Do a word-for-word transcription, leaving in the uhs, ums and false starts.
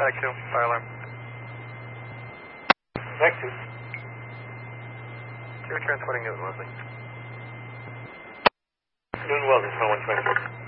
Back two, fire alarm. Back two. Two transporting Newton Wesley. Newton Weldon, one twenty.